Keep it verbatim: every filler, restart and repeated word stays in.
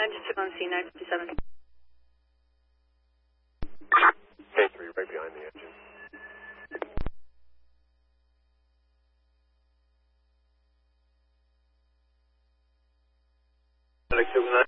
Orange two on C nine fifty-seven. K three, right behind the engine. Alex seven nine.